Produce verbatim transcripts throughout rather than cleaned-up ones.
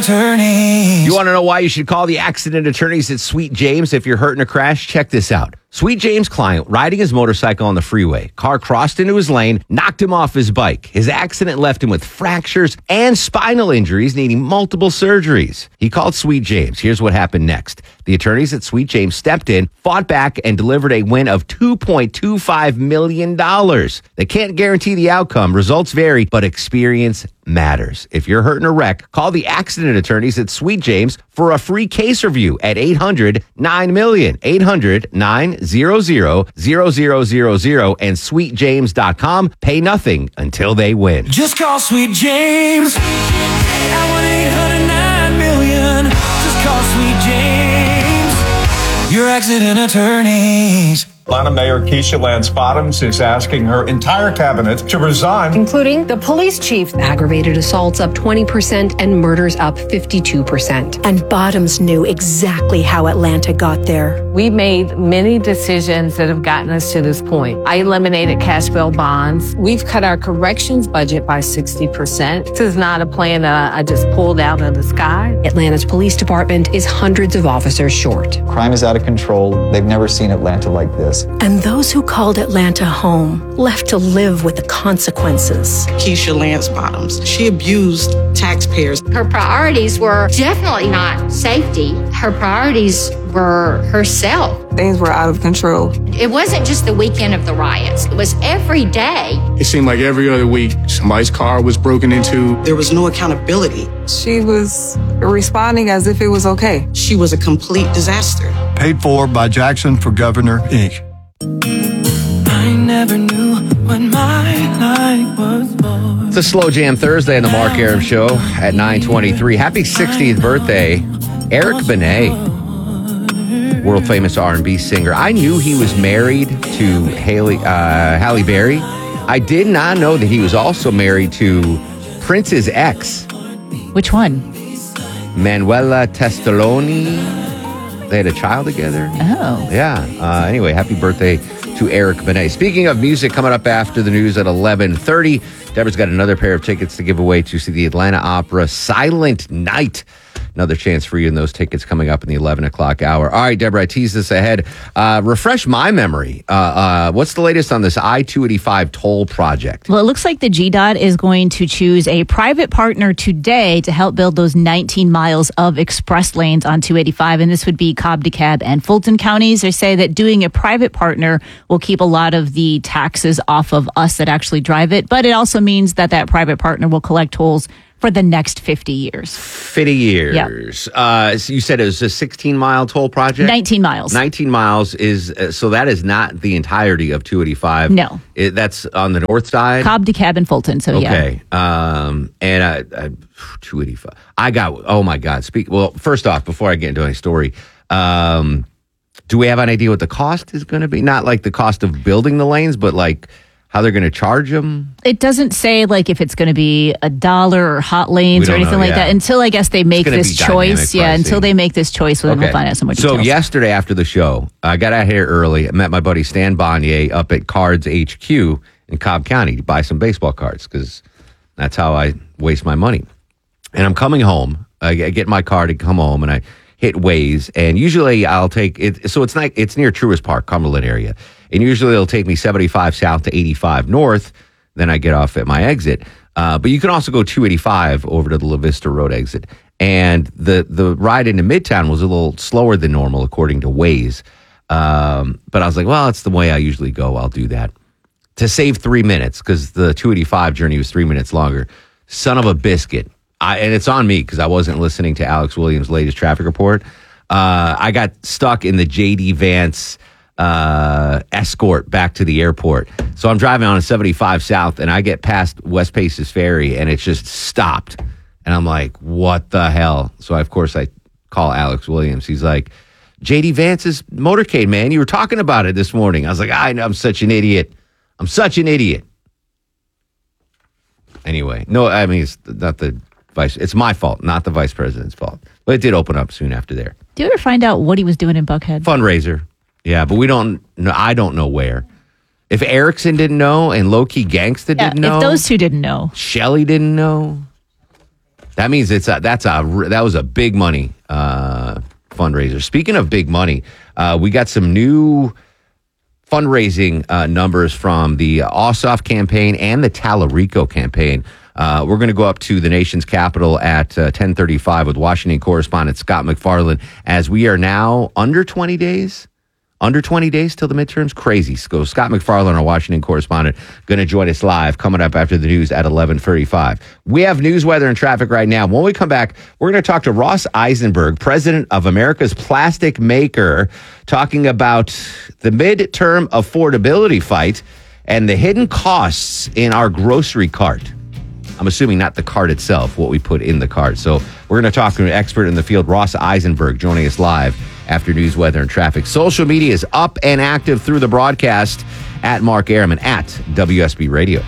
You want to know why you should call the accident attorneys at Sweet James if you're hurt in a crash? Check this out. Sweet James' client, riding his motorcycle on the freeway. Car crossed into his lane, knocked him off his bike. His accident left him with fractures and spinal injuries, needing multiple surgeries. He called Sweet James. Here's what happened next. The attorneys at Sweet James stepped in, fought back, and delivered a win of two point two five million dollars. They can't guarantee the outcome. Results vary, but experience matters. If you're hurt in a wreck, call the accident attorneys at Sweet James for a free case review at eight hundred nine million, eight hundred nine hundred zero zero zero zero and sweet james dot com. Pay nothing until they win. Just call Sweet James at one eight hundred nine million. Just call Sweet James, your accident attorneys. Atlanta Mayor Keisha Lance Bottoms is asking her entire cabinet to resign, including the police chief. Aggravated assaults up twenty percent and murders up fifty-two percent. And Bottoms knew exactly how Atlanta got there. We made many decisions that have gotten us to this point. I eliminated cash bail bonds. We've cut our corrections budget by sixty percent. This is not a plan that I just pulled out of the sky. Atlanta's police department is hundreds of officers short. Crime is out of control. They've never seen Atlanta like this. And those who called Atlanta home left to live with the consequences. Keisha Lance Bottoms, she abused taxpayers. Her priorities were definitely not safety. Her priorities were herself. Things were out of control. It wasn't just the weekend of the riots. It was every day. It seemed like every other week, somebody's car was broken into. There was no accountability. She was responding as if it was okay. She was a complete disaster. Paid for by Jackson for Governor, Incorporated. I never knew what my life was for. It's a Slow Jam Thursday on the Mark Arum Show at nine twenty-three. Happy sixtieth birthday, Eric Benet, world famous R and B singer. I knew he was married to Haley, uh, Halle Berry. I did not know that he was also married to Prince's ex. Which one? Manuela Testoloni. They had a child together. Oh. Yeah. Uh, anyway, happy birthday to Eric Benet. Speaking of music, coming up after the news at eleven thirty, Deborah's got another pair of tickets to give away to see the Atlanta Opera Silent Night. Another chance for you in those tickets coming up in the eleven o'clock hour. All right, Deborah, I teased this ahead. Uh, refresh my memory. Uh, uh, what's the latest on this I two eighty-five toll project? Well, it looks like the G D O T is going to choose a private partner today to help build those nineteen miles of express lanes on two eighty-five, and this would be Cobb, DeKalb, and Fulton counties. They say that doing a private partner will keep a lot of the taxes off of us that actually drive it, but it also means that that private partner will collect tolls for the next fifty years. fifty years. Yep. Uh, so you said it was a sixteen-mile toll project? nineteen miles. nineteen miles is, uh, so that is not the entirety of two eighty-five. No. It, that's on the north side? Cobb, DeKalb, and Fulton, so yeah. Okay. Um, and I, I, two eighty-five. I got, oh my God. Speak. Well, first off, before I get into any story, um, do we have an idea what the cost is going to be? Not like the cost of building the lanes, but like how they're going to charge them? It doesn't say like if it's going to be a dollar or hot lanes or anything know, like yeah. that until I guess they make this choice. Yeah, pricing. until they make this choice, well, then we'll find out some more details. So yesterday after the show, I got out here early. I met my buddy Stan Bonnier up at Cards H Q in Cobb County to buy some baseball cards because that's how I waste my money. And I'm coming home. I get my car to come home and I hit Waze. And usually I'll take it. So it's not, it's near Truist Park, Cumberland area. And usually it'll take me seventy-five south to eighty-five north. Then I get off at my exit. Uh, but you can also go two eighty-five over to the La Vista Road exit. And the, the ride into Midtown was a little slower than normal, according to Waze. Um, but I was like, well, it's the way I usually go. I'll do that. To save three minutes, because the two eighty-five journey was three minutes longer. Son of a biscuit. I, and it's on me because I wasn't listening to Alex Williams' latest traffic report. Uh, I got stuck in the J D Vance uh, escort back to the airport. So I'm driving on a seventy-five south and I get past West Paces Ferry and it's just stopped. And I'm like, what the hell? So I, of course I call Alex Williams. He's like, J D Vance's motorcade, man. You were talking about it this morning. I was like, I know, I'm such an idiot. I'm such an idiot. Anyway, no, I mean, it's not the vice. It's my fault, not the vice president's fault. But it did open up soon after there. Do you ever find out what he was doing in Buckhead? Fundraiser. Yeah, but we don't know. I don't know where. If Erickson didn't know and Low-Key Gangsta Yeah, didn't know. if those two didn't know. Shelly didn't know. That means it's a, that's a that was a big money uh, fundraiser. Speaking of big money, uh, we got some new fundraising uh, numbers from the Ossoff campaign and the Tallarico campaign. Uh, we're going to go up to the nation's capital at uh, ten thirty-five with Washington correspondent Scott McFarland, as we are now under twenty days. Under twenty days till the midterms? Crazy. So Scott McFarland, our Washington correspondent, going to join us live coming up after the news at eleven thirty-five. We have news, weather, and traffic right now. When we come back, we're going to talk to Ross Eisenberg, president of America's Plastic Maker, talking about the midterm affordability fight and the hidden costs in our grocery cart. I'm assuming not the cart itself, what we put in the cart. So we're going to talk to an expert in the field, Ross Eisenberg, joining us live after news, weather, and traffic. Social media is up and active through the broadcast at Mark Airman, at W S B Radio.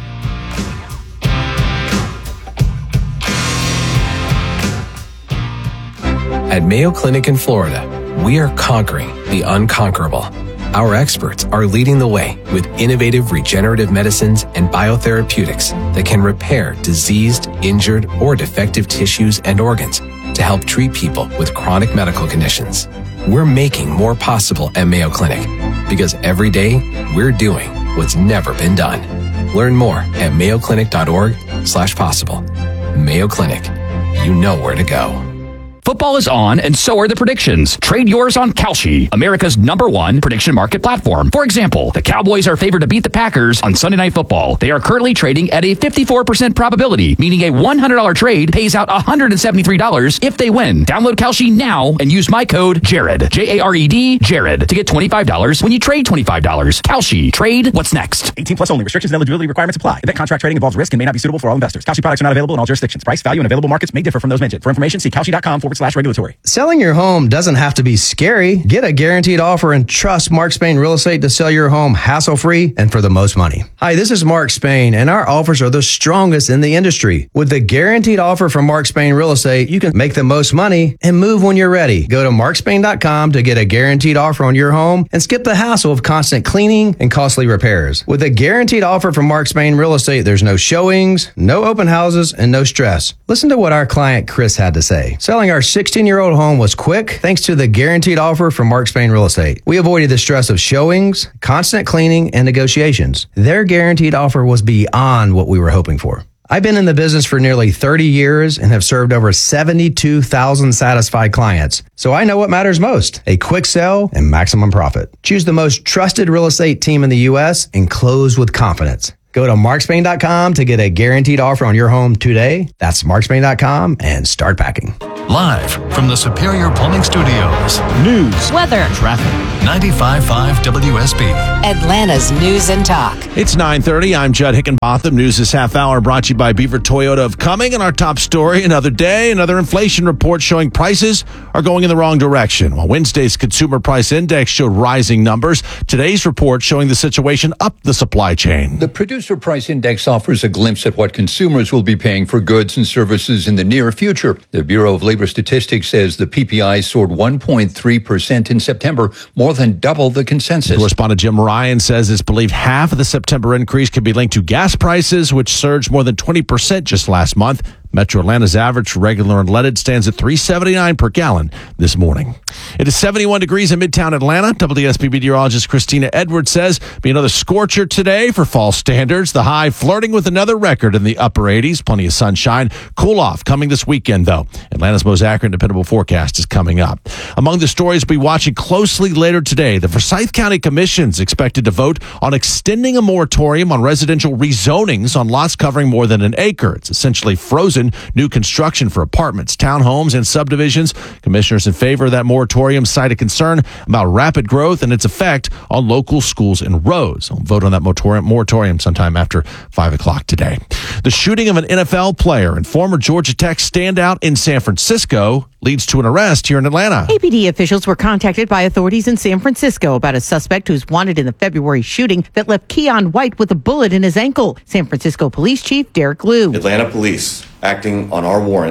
At Mayo Clinic in Florida, we are conquering the unconquerable. Our experts are leading the way with innovative regenerative medicines and biotherapeutics that can repair diseased, injured, or defective tissues and organs to help treat people with chronic medical conditions. We're making more possible at Mayo Clinic because every day we're doing what's never been done. Learn more at mayoclinic.org slash possible. Mayo Clinic, you know where to go. Football is on, and so are the predictions. Trade yours on Kalshi, America's number one prediction market platform. For example, the Cowboys are favored to beat the Packers on Sunday Night Football. They are currently trading at a fifty-four percent probability, meaning a one hundred dollars trade pays out one hundred seventy-three dollars if they win. Download Kalshi now and use my code JARED, J A R E D, JARED, to get twenty-five dollars when you trade twenty-five dollars. Kalshi, trade what's next. eighteen plus only. Restrictions and eligibility requirements apply. Event contract trading involves risk and may not be suitable for all investors. Kalshi products are not available in all jurisdictions. Price, value, and available markets may differ from those mentioned. For information, see kalshi.com forward slash regulatory. Selling your home doesn't have to be scary. Get a guaranteed offer and trust Mark Spain Real Estate to sell your home hassle-free and for the most money. Hi, this is Mark Spain, and our offers are the strongest in the industry. With the guaranteed offer from Mark Spain Real Estate, you can make the most money and move when you're ready. Go to mark spain dot com to get a guaranteed offer on your home and skip the hassle of constant cleaning and costly repairs. With a guaranteed offer from Mark Spain Real Estate, there's no showings, no open houses, and no stress. Listen to what our client Chris had to say. Selling our sixteen-year-old home was quick thanks to the guaranteed offer from Mark Spain Real Estate. We avoided the stress of showings, constant cleaning, and negotiations. Their guaranteed offer was beyond what we were hoping for. I've been in the business for nearly thirty years and have served over seventy-two thousand satisfied clients. So I know what matters most: a quick sell and maximum profit. Choose the most trusted real estate team in the U S and close with confidence. Go to mark spain dot com to get a guaranteed offer on your home today. That's mark spain dot com and start packing. Live from the Superior Plumbing Studios. News, weather, traffic. ninety-five point five W S B. Atlanta's News and Talk. It's nine thirty. I'm Judd Hickenbotham. News this half hour brought to you by Beaver Toyota of Cumming. And our top story, another day, another inflation report showing prices are going in the wrong direction. While Wednesday's Consumer Price Index showed rising numbers, today's report showing the situation up the supply chain. The Producer Price Index offers a glimpse at what consumers will be paying for goods and services in the near future. The Bureau of Labor Statistics says the P P I soared one point three percent in September, more than double the consensus. Correspondent Jim Ryan says it's believed half of the September increase could be linked to gas prices, which surged more than twenty percent just last month. Metro Atlanta's average for regular and leaded stands at three seventy-nine per gallon this morning. It is seventy-one degrees in Midtown Atlanta. W S B meteorologist Christina Edwards says be another scorcher today for fall standards. The high flirting with another record in the upper eighties. Plenty of sunshine. Cool off coming this weekend, though. Atlanta's most accurate and dependable forecast is coming up. Among the stories we'll be watching closely later today, the Forsyth County Commission's expected to vote on extending a moratorium on residential rezonings on lots covering more than an acre. It's essentially frozen new construction for apartments, townhomes, and subdivisions. Commissioners in favor of that moratorium cite a concern about rapid growth and its effect on local schools and roads. I'll vote on that moratorium sometime after five o'clock today. The shooting of an N F L player and former Georgia Tech standout in San Francisco leads to an arrest here in Atlanta. A P D officials were contacted by authorities in San Francisco about a suspect who's wanted in the February shooting that left Keon White with a bullet in his ankle. San Francisco Police Chief Derek Liu. Atlanta Police, acting on our warrant,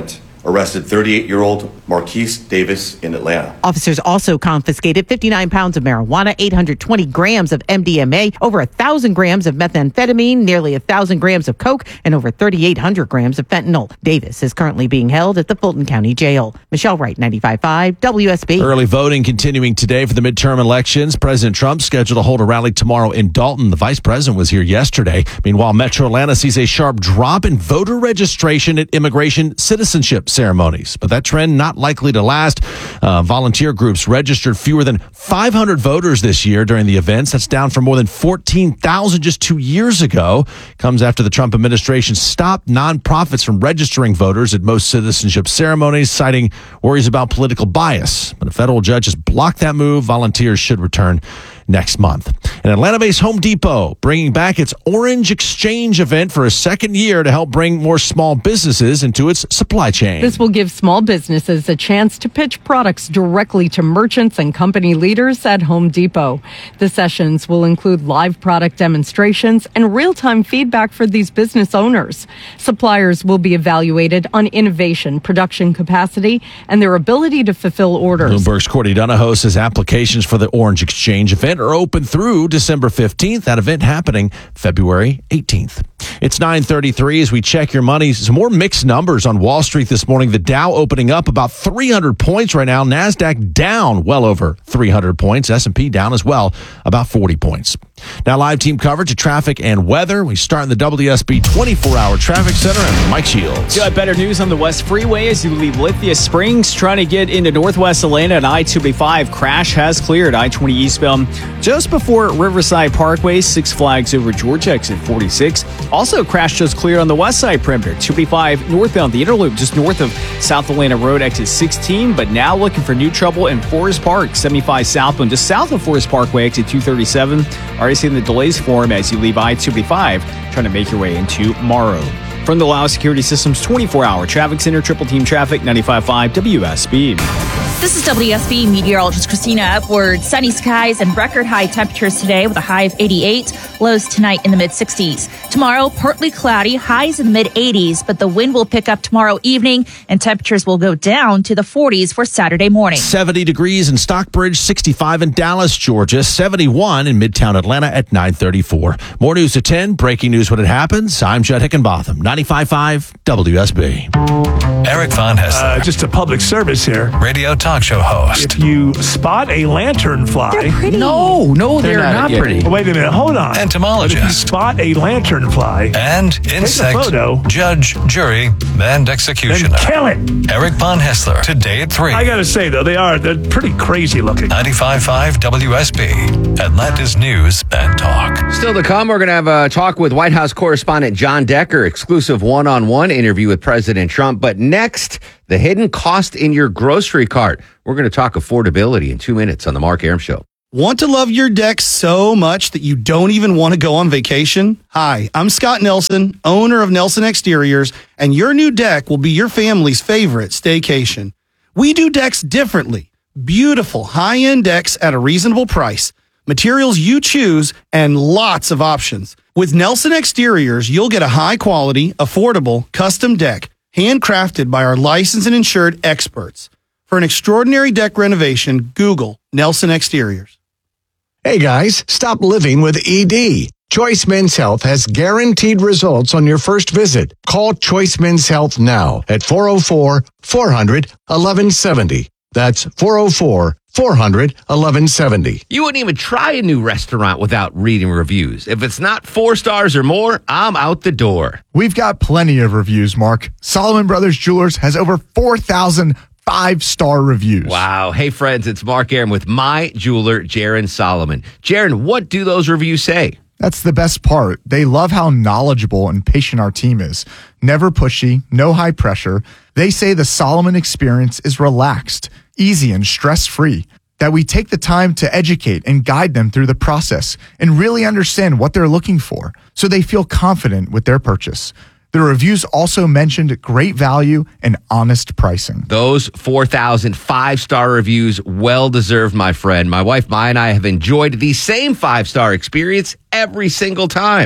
arrested thirty-eight-year-old Marquise Davis in Atlanta. Officers also confiscated fifty-nine pounds of marijuana, eight hundred twenty grams of M D M A, over one thousand grams of methamphetamine, nearly one thousand grams of coke, and over thirty-eight hundred grams of fentanyl. Davis is currently being held at the Fulton County Jail. Michelle Wright, ninety-five point five W S B. Early voting continuing today for the midterm elections. President Trump scheduled to hold a rally tomorrow in Dalton. The vice president was here yesterday. Meanwhile, Metro Atlanta sees a sharp drop in voter registration at immigration citizenship ceremonies. But that trend not likely to last. Uh, volunteer groups registered fewer than five hundred voters this year during the events. That's down from more than fourteen thousand just two years ago. Comes after the Trump administration stopped nonprofits from registering voters at most citizenship ceremonies, citing worries about political bias. But a federal judge has blocked that move. Volunteers should return next month. An Atlanta-based Home Depot bringing back its Orange Exchange event for a second year to help bring more small businesses into its supply chain. This will give small businesses a chance to pitch products directly to merchants and company leaders at Home Depot. The sessions will include live product demonstrations and real-time feedback for these business owners. Suppliers will be evaluated on innovation, production capacity, and their ability to fulfill orders. Bloomberg's Courtney Donahoe says applications for the Orange Exchange event are open through December fifteenth. That event happening February eighteenth. It's nine thirty-three as we check your money. Some more mixed numbers on Wall Street this morning. The Dow opening up about three hundred points right now. NASDAQ down well over three hundred points. S and P down as well, about forty points. Now live team coverage of traffic and weather. We start in the W S B twenty-four hour Traffic Center and Mike Shields. Got better news on the West Freeway as you leave Lithia Springs. Trying to get into Northwest Atlanta and I two eighty-five. Crash has cleared I twenty eastbound just before Riverside Parkway. Six Flags over Georgia exit forty-six. Also, crash just cleared on the west side perimeter. two eighty-five northbound, the Interloop just north of South Atlanta Road exit sixteen. But now looking for new trouble in Forest Park. seventy-five southbound just south of Forest Parkway exit two thirty-seven. Already seeing the delays form as you leave I two eighty-five trying to make your way into Morrow. From the Lao Security Systems twenty-four hour Traffic Center, Triple Team Traffic, ninety-five point five W S B. This is W S B meteorologist Christina Upward. Sunny skies and record high temperatures today with a high of eighty-eight. Lows tonight in the mid sixties. Tomorrow, partly cloudy, highs in the mid eighties, but the wind will pick up tomorrow evening and temperatures will go down to the forties for Saturday morning. seventy degrees in Stockbridge, sixty-five in Dallas, Georgia, seventy-one in Midtown Atlanta at nine thirty-four. More news at ten. Breaking news when it happens. I'm Judd Hickenbotham, ninety-five point five W S B. Eric Von Hessler. Uh, just a public service here. Radio talk show host. If you spot a lanternfly. No, no, they're, they're not, not pretty. Oh, wait a minute, hold on. Entomologist. But if you spot a lanternfly. And insect. Take a photo. Judge, jury, and executioner. Then kill it. Eric Von Hessler. Today at three. I gotta say, though, they are, they're pretty crazy looking. ninety-five point five W S B. Atlanta's News and Talk. Still to come, we're going to have a talk with White House correspondent John Decker, exclusive one-on-one interview with President Trump. But next, the hidden cost in your grocery cart. We're going to talk affordability in two minutes on the Mark Arum Show. Want to love your deck so much that you don't even want to go on vacation? Hi, I'm Scott Nelson, owner of Nelson Exteriors, and your new deck will be your family's favorite staycation. We do decks differently. Beautiful high-end decks at a reasonable price. Materials you choose and lots of options. With Nelson Exteriors, you'll get a high-quality, affordable, custom deck, handcrafted by our licensed and insured experts. For an extraordinary deck renovation, Google Nelson Exteriors. Hey guys, stop living with E D. Choice Men's Health has guaranteed results on your first visit. Call Choice Men's Health now at four oh four, four hundred, eleven seventy. That's four oh four, four hundred, eleven seventy. You wouldn't even try a new restaurant without reading reviews. If it's not four stars or more, I'm out the door. We've got plenty of reviews, Mark. Solomon Brothers Jewelers has over four thousand five-star reviews. Wow. Hey, friends, it's Mark Arum with my jeweler, Jaron Solomon. Jaron, what do those reviews say? That's the best part. They love how knowledgeable and patient our team is. Never pushy, no high pressure. They say the Solomon experience is relaxed, easy, and stress-free. That we take the time to educate and guide them through the process and really understand what they're looking for so they feel confident with their purchase. The reviews also mentioned great value and honest pricing. Those four thousand five-star reviews, well-deserved, my friend. My wife, Maya, and I have enjoyed the same five-star experience every single time.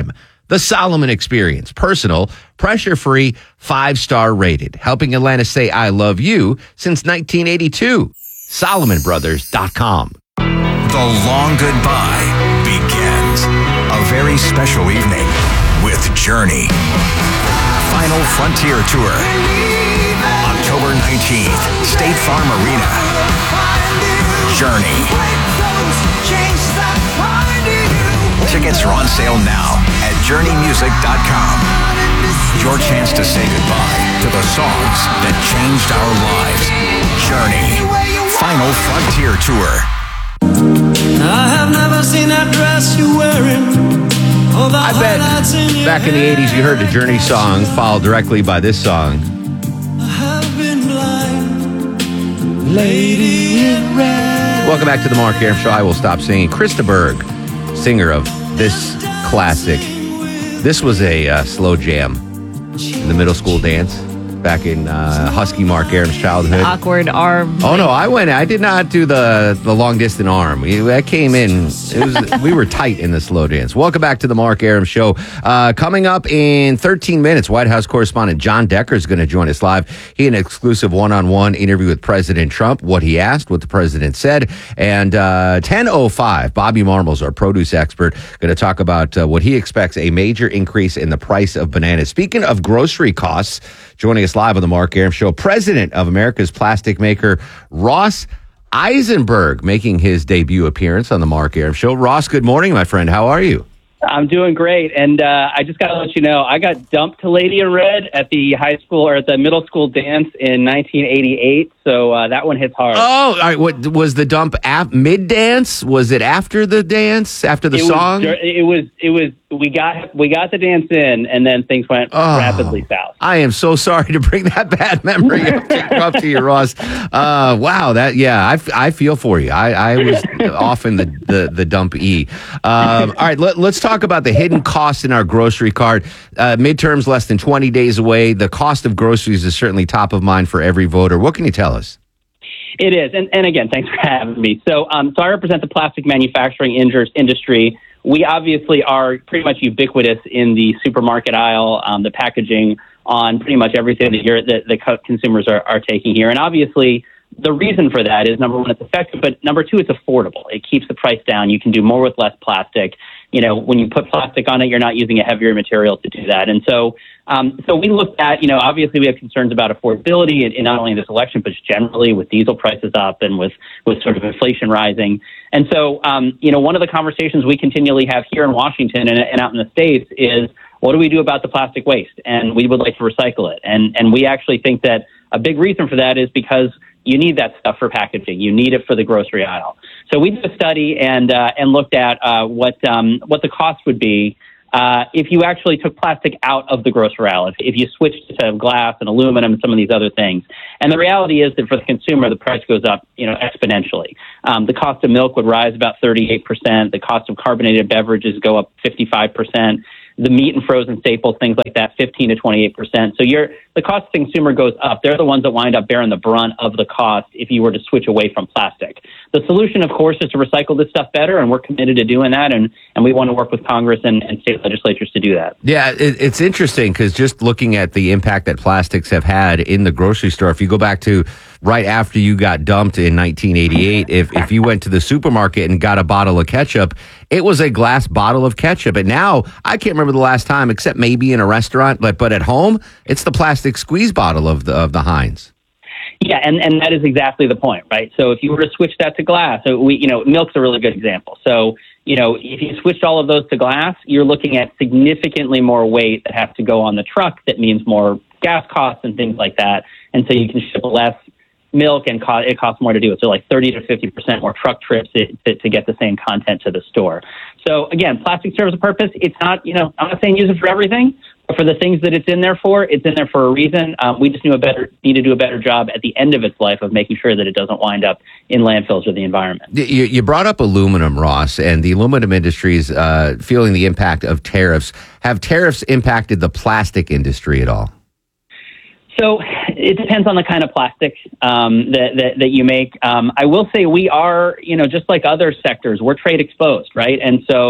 The Solomon Experience, personal, pressure-free, five-star rated, helping Atlanta say I love you since nineteen eighty-two. Solomon Brothers dot com. The long goodbye begins. A very special evening with Journey. Final Frontier Tour. October nineteenth, State Farm Arena. Journey. Tickets are on sale now at journey music dot com. Your chance to say goodbye to the songs that changed our lives. Journey. Final Frontier Tour. I have never seen that dress you're wearing. I bet back in the eighties you heard the Journey song followed directly by this song. Lady in red. Welcome back to the Mark Arum Show. I will stop singing. Krista Berg, singer of this classic. This was a uh, slow jam in the middle school dance back in uh, Husky Mark Arum's childhood. Awkward arm. Oh no, I went. I did not do the the long distance arm. We, I came in. It was we were tight in the slow dance. Welcome back to the Mark Arum Show. Uh, coming up in thirteen minutes, White House correspondent John Decker is going to join us live. He had an exclusive one-on-one interview with President Trump. What he asked, what the president said, and uh, ten oh five, Bobby Marmol's our produce expert, going to talk about uh, what he expects a major increase in the price of bananas. Speaking of grocery costs. Joining us live on the Mark Arum Show, president of America's plastic maker, Ross Eisenberg, making his debut appearance on the Mark Arum Show. Ross, good morning, my friend. How are you? I'm doing great, and uh, I just got to let you know, I got dumped to Lady in Red at the high school or at the middle school dance in nineteen eighty-eight, so uh, that one hits hard. Oh, all right. What was the dump? Ap- mid dance? Was it after the dance? After the it song? Was, it was. It was. We got we got the dance in, and then things went Oh. rapidly south. I am so sorry to bring that bad memory up to, up to you, Ross. Uh, wow, that yeah, I, f- I feel for you. I, I was off in the the, the dump E. Um, all right, let, let's talk about the hidden costs in our grocery cart. Uh, midterms less than twenty days away. The cost of groceries is certainly top of mind for every voter. What can you tell us? It is, and, and again, thanks for having me. So, um, so I represent the plastic manufacturing injures industry. We obviously are pretty much ubiquitous in the supermarket aisle, um, the packaging on pretty much everything that you're, that the co- consumers are, are taking here. And obviously, the reason for that is, number one, it's effective, but number two, it's affordable. It keeps the price down. You can do more with less plastic. You know, when you put plastic on it, you're not using a heavier material to do that. And so, um, so we looked at, you know, obviously we have concerns about affordability in, in not only this election, but generally with diesel prices up and with, with sort of inflation rising. And so, um, you know, one of the conversations we continually have here in Washington and, and out in the States is, what do we do about the plastic waste? And we would like to recycle it. And, and we actually think that a big reason for that is because you need that stuff for packaging. You need it for the grocery aisle. So we did a study and uh, and looked at uh, what um, what the cost would be uh, if you actually took plastic out of the grocery aisle, if, if you switched to glass and aluminum and some of these other things. And the reality is that for the consumer, the price goes up, you know, exponentially. Um, the cost of milk would rise about thirty-eight percent. The cost of carbonated beverages go up fifty-five percent. The meat and frozen staples, things like that, fifteen to twenty-eight percent. So you're, the cost to the consumer goes up. They're the ones that wind up bearing the brunt of the cost if you were to switch away from plastic. The solution, of course, is to recycle this stuff better, and we're committed to doing that, and, and we want to work with Congress and, and state legislatures to do that. Yeah, it, it's interesting because just looking at the impact that plastics have had in the grocery store, if you go back to right after you got dumped in nineteen eighty-eight, if, if you went to the supermarket and got a bottle of ketchup, it was a glass bottle of ketchup. And now, I can't remember the last time, except maybe in a restaurant, but, but at home, it's the plastic squeeze bottle of the, of the Heinz. Yeah, and, and that is exactly the point, right? So if you were to switch that to glass, so we, you know, milk's a really good example. So, you know, if you switched all of those to glass, you're looking at significantly more weight that has to go on the truck. That means more gas costs and things like that. And so you can ship less milk and co- it costs more to do it. So like thirty to fifty percent more truck trips to, to, to get the same content to the store. So again, plastic serves a purpose. It's not, you know, I'm not saying use it for everything, but for the things that it's in there for, it's in there for a reason. Um, we just knew a better, need to do a better job at the end of its life of making sure that it doesn't wind up in landfills or the environment. You, you brought up aluminum, Ross, and the aluminum industry is uh, feeling the impact of tariffs. Have tariffs impacted the plastic industry at all? So it depends on the kind of plastic um, that, that that you make. Um, I will say we are, you know, just like other sectors, we're trade exposed, right? And so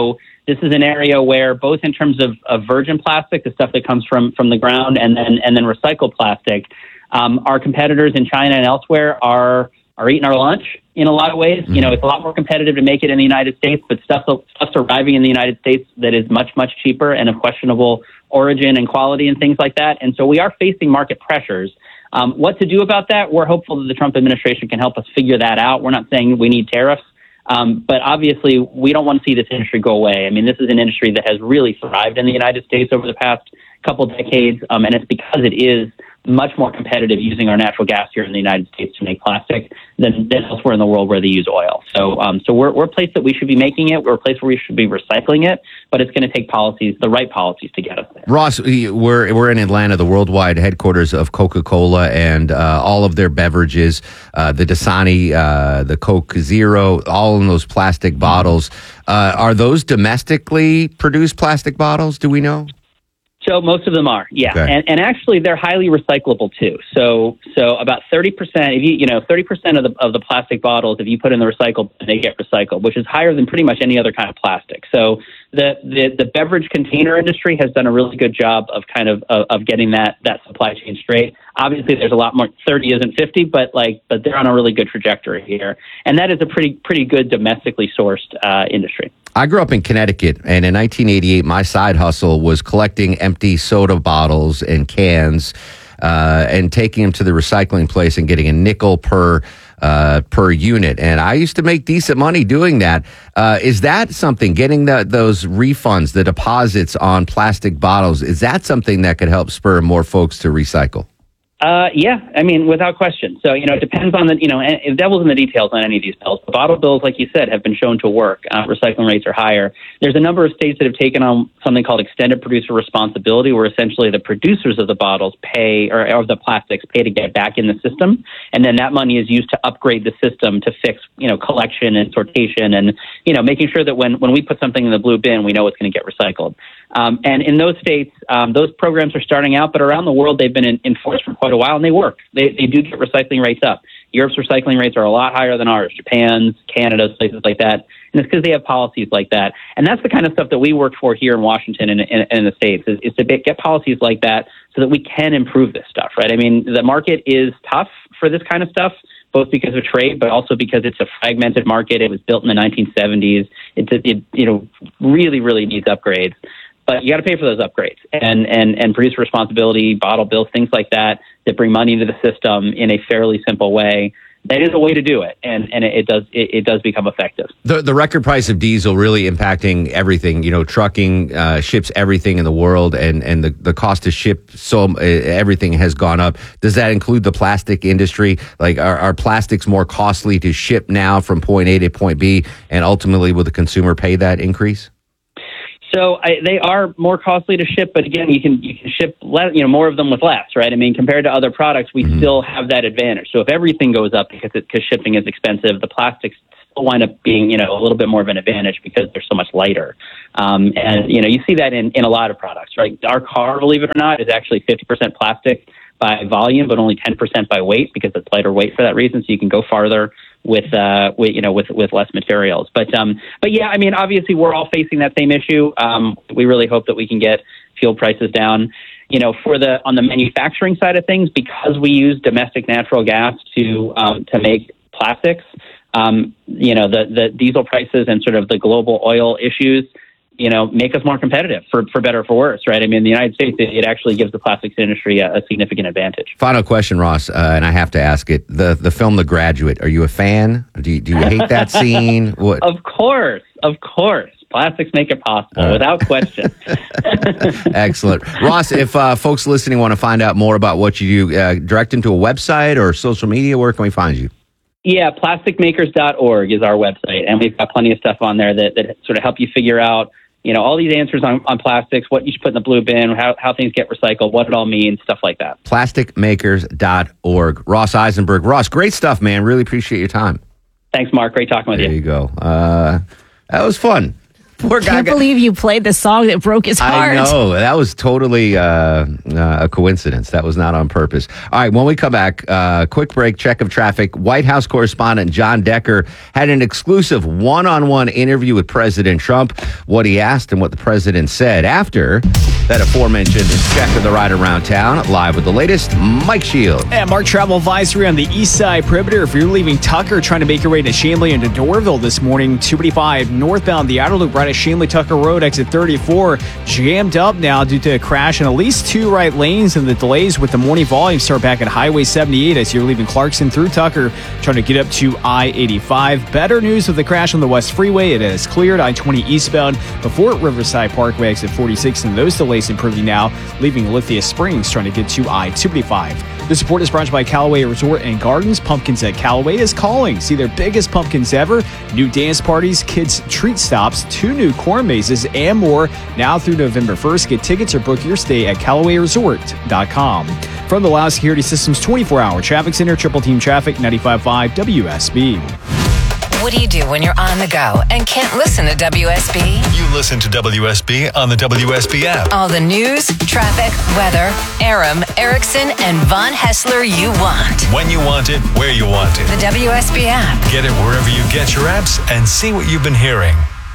This is an area where both in terms of, of virgin plastic, the stuff that comes from, from the ground, and then and then recycled plastic, um, our competitors in China and elsewhere are are eating our lunch in a lot of ways. Mm-hmm. You know, it's a lot more competitive to make it in the United States, but stuff stuff's arriving in the United States that is much, much cheaper and of questionable origin and quality and things like that. And so we are facing market pressures. Um, what to do about that? We're hopeful that the Trump administration can help us figure that out. We're not saying we need tariffs, um, but obviously we don't want to see this industry go away. I mean, this is an industry that has really thrived in the United States over the past couple decades, um, and it's because it is much more competitive using our natural gas here in the United States to make plastic than, than elsewhere in the world where they use oil. So, um, so we're, we're a place that we should be making it. We're a place where we should be recycling it, but it's going to take policies, the right policies, to get us there. Ross, we're we're in Atlanta, the worldwide headquarters of Coca-Cola and uh, all of their beverages, uh, the Dasani, uh, the Coke Zero, all in those plastic bottles. Uh, are those domestically produced plastic bottles? Do we know? So most of them are, yeah, Okay. and and actually they're highly recyclable too. So so about thirty percent, if you you know thirty percent of the of the plastic bottles, if you put in the recycle, they get recycled, which is higher than pretty much any other kind of plastic. So the the, the beverage container industry has done a really good job of kind of of, of getting that that supply chain straight. Obviously, there's a lot more. thirty isn't fifty, but like but they're on a really good trajectory here, and that is a pretty pretty good domestically sourced uh, industry. I grew up in Connecticut, and in nineteen eighty-eight, my side hustle was collecting empty soda bottles and cans uh, and taking them to the recycling place and getting a nickel per uh, per unit. And I used to make decent money doing that. Uh, is that something, getting the, those refunds, the deposits on plastic bottles, is that something that could help spur more folks to recycle? Uh, yeah, I mean, without question. So, you know, it depends on the, you know, and the devil's in the details on any of these bills. The bottle bills, like you said, have been shown to work. Uh, recycling rates are higher. There's a number of states that have taken on something called extended producer responsibility, where essentially the producers of the bottles pay, or, or the plastics pay to get back in the system. And then that money is used to upgrade the system to fix, you know, collection and sortation and, you know, making sure that when, when we put something in the blue bin, we know it's going to get recycled. Um, and in those states, um, those programs are starting out, but around the world, they've been in, enforced for quite a while, and they work. They, they do get recycling rates up. Europe's recycling rates are a lot higher than ours, Japan's, Canada's, places like that. And it's because they have policies like that. And that's the kind of stuff that we work for here in Washington and in, in the States, is, is to get policies like that so that we can improve this stuff, right? I mean, the market is tough for this kind of stuff, both because of trade, but also because it's a fragmented market. It was built in the nineteen seventies. It's, it, you know, really, really needs upgrades. But you got to pay for those upgrades, and, and, and producer responsibility, bottle bills, things like that, that bring money into the system in a fairly simple way. That is a way to do it, and, and it does it, it does become effective. The the record price of diesel really impacting everything. You know, trucking uh, ships everything in the world, and, and the, the cost to ship so uh, everything has gone up. Does that include the plastic industry? Like, are, are plastics more costly to ship now from point A to point B, and ultimately will the consumer pay that increase? So I, they are more costly to ship, but again, you can you can ship less, you know, more of them with less, right? I mean, compared to other products, we mm-hmm. still have that advantage. So if everything goes up because it, because shipping is expensive, the plastics still wind up being, you know, a little bit more of an advantage because they're so much lighter. Um, and you know, you see that in, in a lot of products, right? Our car, believe it or not, is actually fifty percent plastic by volume, but only ten percent by weight, because it's lighter weight for that reason. So you can go farther with, uh, with, you know, with, with less materials. But, um, but yeah, I mean, obviously we're all facing that same issue. Um, we really hope that we can get fuel prices down. You know, for the, on the manufacturing side of things, because we use domestic natural gas to, um, to make plastics, um, you know, the, the diesel prices and sort of the global oil issues, you know, make us more competitive, for, for better or for worse, right? I mean, in the United States, it, it actually gives the plastics industry a, a significant advantage. Final question, Ross, uh, and I have to ask it. The the film The Graduate, are you a fan? Do you, do you hate that scene? What? Of course, of course. Plastics make it possible, uh. without question. Excellent. Ross, if uh, folks listening want to find out more about what you do, uh, direct them to a website or social media, where can we find you? Yeah, plastic makers dot org is our website, and we've got plenty of stuff on there that, that sort of help you figure out, you know, all these answers on, on plastics, what you should put in the blue bin, how, how things get recycled, what it all means, stuff like that. plastic makers dot org. Ross Eisenberg. Ross, great stuff, man. Really appreciate your time. Thanks, Mark. Great talking with there you. There you go. Uh, that was fun. Poor I guy. can't got- believe you played the song that broke his heart. I know. That was totally uh, uh, a coincidence. That was not on purpose. All right, when we come back, uh, quick break, check of traffic. White House correspondent John Decker had an exclusive one-on-one interview with President Trump, what he asked and what the president said after that aforementioned check of the ride around town. Live with the latest, Mike Shield. And Mark travel advisory on the east side perimeter. If you're leaving Tucker, trying to make your way to Chamblee and to Dorville this morning, two eighty-five northbound, the outer loop right at Chamblee Tucker Road, exit thirty-four, jammed up now due to a crash in at least two right lanes, and the delays with the morning volume start back at Highway seventy-eight as you're leaving Clarkson through Tucker, trying to get up to I eighty-five. Better news with the crash on the West Freeway. It has cleared I twenty eastbound before Riverside Parkway, exit forty-six, and those delays improving now, leaving Lithia Springs trying to get to I two eighty-five. The support is brought to you by Callaway Resort and Gardens. Pumpkins at Callaway is calling. See their biggest pumpkins ever, new dance parties, kids treat stops, two new corn mazes, and more now through November first. Get tickets or book your stay at Callaway Resort dot com. From the Loud Security Systems twenty-four hour Traffic Center, Triple Team Traffic, ninety-five point five W S B. What do you do when you're on the go and can't listen to W S B? You listen to W S B on the W S B app. All the news, traffic, weather, Aram, Erickson, and Von Hessler you want. When you want it, where you want it. The W S B app. Get it wherever you get your apps and see what you've been hearing.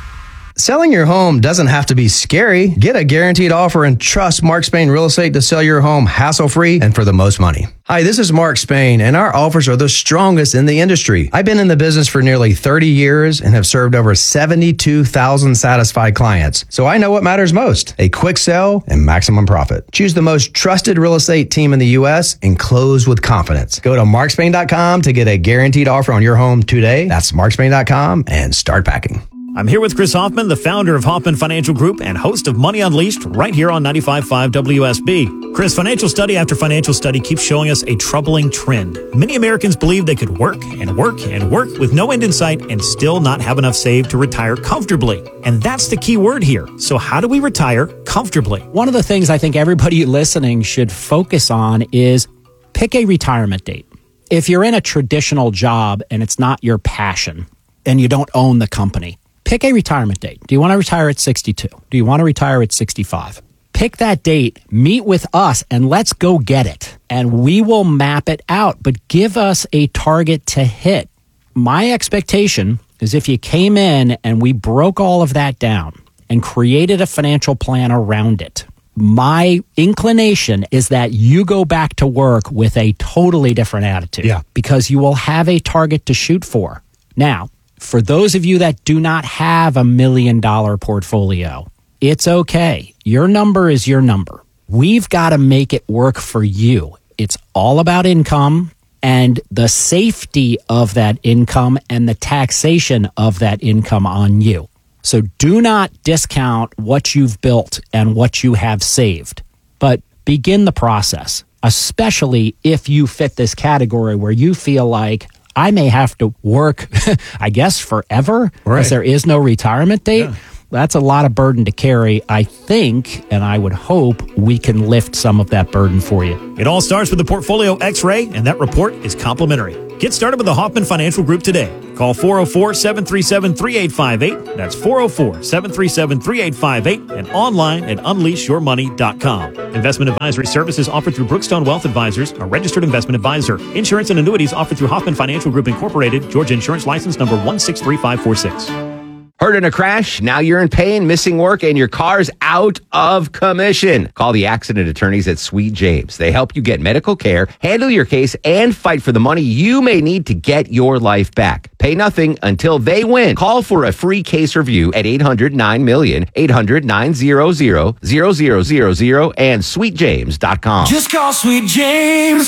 Selling your home doesn't have to be scary. Get a guaranteed offer and trust Mark Spain Real Estate to sell your home hassle-free and for the most money. Hi, this is Mark Spain, and our offers are the strongest in the industry. I've been in the business for nearly thirty years and have served over seventy-two thousand satisfied clients. So I know what matters most, a quick sell and maximum profit. Choose the most trusted real estate team in the U S and close with confidence. Go to mark spain dot com to get a guaranteed offer on your home today. That's mark spain dot com and start packing. I'm here with Chris Hoffman, the founder of Hoffman Financial Group and host of Money Unleashed, right here on ninety-five point five W S B. Chris, financial study after financial study keeps showing us a troubling trend. Many Americans believe they could work and work and work with no end in sight and still not have enough saved to retire comfortably. And that's the key word here. So how do we retire comfortably? One of the things I think everybody listening should focus on is pick a retirement date. If you're in a traditional job and it's not your passion and you don't own the company, pick a retirement date. Do you want to retire at sixty-two? Do you want to retire at sixty-five? Pick that date, meet with us, and let's go get it. And we will map it out, but give us a target to hit. My expectation is if you came in and we broke all of that down and created a financial plan around it, my inclination is that you go back to work with a totally different attitude. Yeah. Because you will have a target to shoot for. Now, for those of you that do not have a million dollar portfolio, it's okay. Your number is your number. We've got to make it work for you. It's all about income and the safety of that income and the taxation of that income on you. So do not discount what you've built and what you have saved, but begin the process, especially if you fit this category where you feel like I may have to work, I guess, forever, because Right. there is no retirement date. Yeah. That's a lot of burden to carry. I think, and I would hope, we can lift some of that burden for you. It all starts with the Portfolio X-Ray, and that report is complimentary. Get started with the Hoffman Financial Group today. Call four oh four, seven three seven, three eight five eight. That's four oh four, seven three seven, three eight five eight and online at unleash your money dot com. Investment advisory services offered through Brookstone Wealth Advisors, a registered investment advisor. Insurance and annuities offered through Hoffman Financial Group Incorporated, Georgia Insurance License number one six three five four six. Hurt in a crash? Now you're in pain, missing work, and your car's out of commission. Call the accident attorneys at Sweet James. They help you get medical care, handle your case, and fight for the money you may need to get your life back. Pay nothing until they win. Call for a free case review at eight hundred nine million, eight hundred nine hundred, zero zero zero zero and sweet james dot com. Just call Sweet James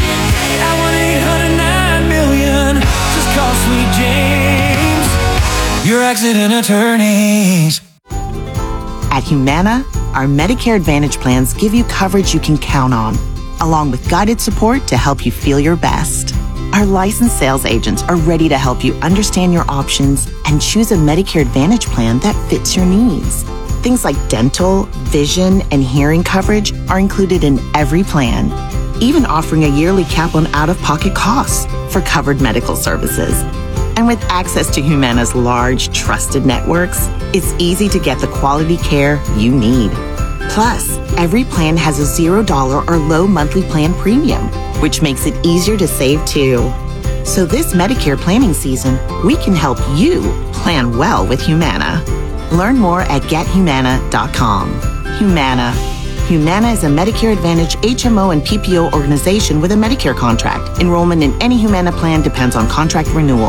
at one eight hundred nine million. Just call Sweet James, your accident attorneys. At Humana, our Medicare Advantage plans give you coverage you can count on, along with guided support to help you feel your best. Our licensed sales agents are ready to help you understand your options and choose a Medicare Advantage plan that fits your needs. Things like dental, vision, and hearing coverage are included in every plan, even offering a yearly cap on out-of-pocket costs for covered medical services. And with access to Humana's large, trusted networks, it's easy to get the quality care you need. Plus, every plan has a zero dollar or low monthly plan premium, which makes it easier to save too. So this Medicare planning season, we can help you plan well with Humana. Learn more at get humana dot com. Humana. Humana is a Medicare Advantage H M O and P P O organization with a Medicare contract. Enrollment in any Humana plan depends on contract renewal.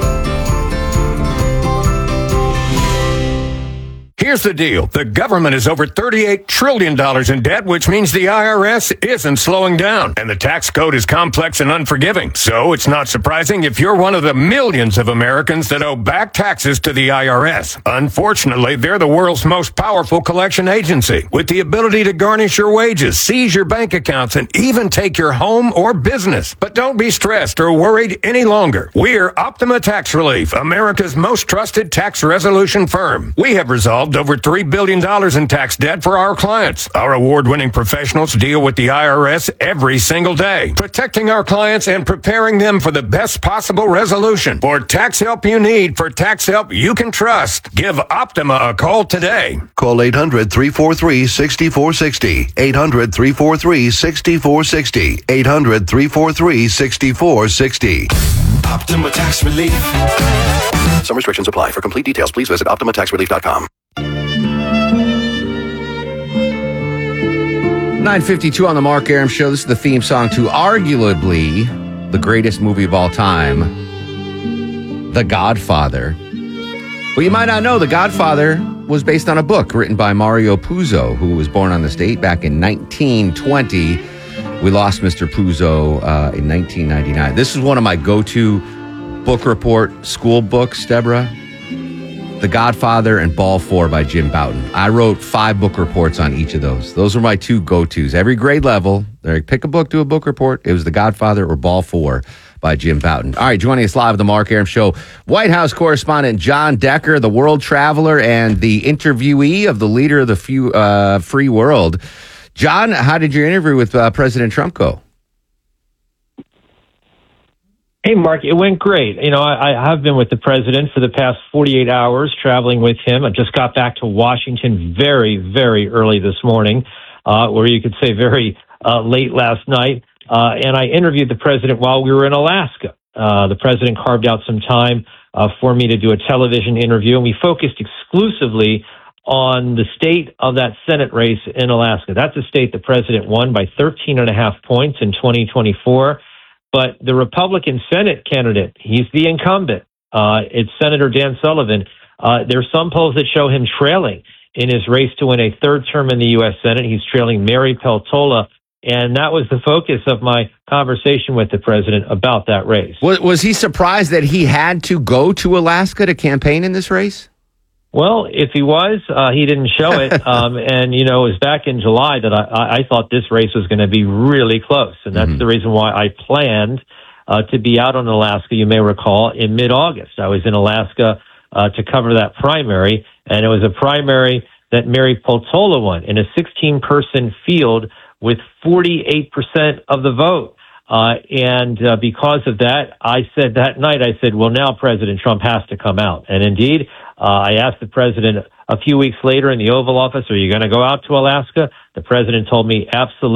Here's the deal. The government is over thirty-eight trillion dollars in debt, which means the I R S isn't slowing down. And the tax code is complex and unforgiving. So it's not surprising if you're one of the millions of Americans that owe back taxes to the I R S. Unfortunately, they're the world's most powerful collection agency, with the ability to garnish your wages, seize your bank accounts, and even take your home or business. But don't be stressed or worried any longer. We're Optima Tax Relief, America's most trusted tax resolution firm. We have resolved over three billion dollars in tax debt for our clients. Our award-winning professionals deal with the I R S every single day, protecting our clients and preparing them for the best possible resolution. For tax help you need, for tax help you can trust, give Optima a call today. Call eight hundred, three four three, six four six zero. eight hundred, three four three, six four six zero. eight hundred, three four three, six four six zero. Optima Tax Relief. Some restrictions apply. For complete details, please visit optima tax relief dot com. nine fifty-two on the Mark Arum Show. This is the theme song to arguably the greatest movie of all time, The Godfather. Well, you might not know, The Godfather was based on a book written by Mario Puzo, who was born on this date back in nineteen twenty. We lost Mister Puzo uh, in nineteen ninety-nine. This is one of my go-to book report school books, Deborah. The Godfather and Ball Four by Jim Bouton. I wrote five book reports on each of those. Those are my two go-tos. Every grade level, they pick a book, do a book report. It was The Godfather or Ball Four by Jim Bouton. All right, joining us live at the Mark Arum Show, White House correspondent John Decker, the world traveler and the interviewee of the leader of the few, uh, free world. John, how did your interview with uh, President Trump go? Hey, Mark, it went great. You know, I, I have been with the president for the past forty-eight hours, traveling with him. I just got back to Washington very, very early this morning, uh, or you could say very uh, late last night. Uh, and I interviewed the president while we were in Alaska. Uh, the president carved out some time uh, for me to do a television interview, and we focused exclusively on the state of that Senate race in Alaska. That's a state the president won by thirteen and a half points in twenty twenty-four. But the Republican Senate candidate, he's the incumbent. Uh, it's Senator Dan Sullivan. Uh, there's some polls that show him trailing in his race to win a third term in the U S Senate. He's trailing Mary Peltola. And that was the focus of my conversation with the president about that race. Was, was he surprised that he had to go to Alaska to campaign in this race? Well, if he was, uh, he didn't show it. Um, and, you know, it was back in July that I, I thought this race was going to be really close. And that's mm-hmm. the reason why I planned uh, to be out on Alaska, you may recall, in mid-August. I was in Alaska uh, to cover that primary, and it was a primary that Mary Peltola won in a sixteen-person field with forty-eight percent of the vote. Uh, and uh, because of that, I said that night, I said, well, now President Trump has to come out. And indeed, uh, I asked the president a few weeks later in the Oval Office, are you going to go out to Alaska? The president told me absolutely.